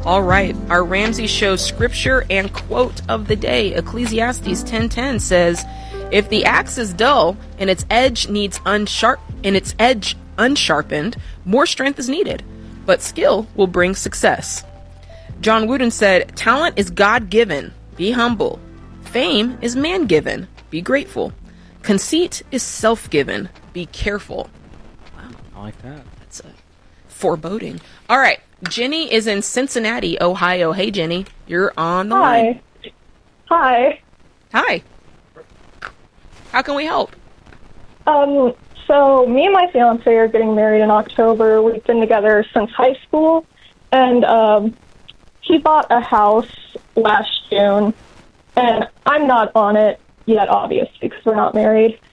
All right, our Ramsey Show scripture and quote of the day. Ecclesiastes 10:10 says, "If the axe is dull and its edge unsharpened, more strength is needed, but skill will bring success." John Wooden said, "Talent is God-given. Be humble. Fame is man-given. Be grateful. Conceit is self-given. Be careful." Wow, I like that. that's foreboding. All right. Jenny is in Cincinnati, Ohio. Hey, Jenny, you're on the line. Hi. Hi. How can we help? So me and my fiance are getting married in October. We've been together since high school, and he bought a house last June, and I'm not on it yet, obviously, because we're not married.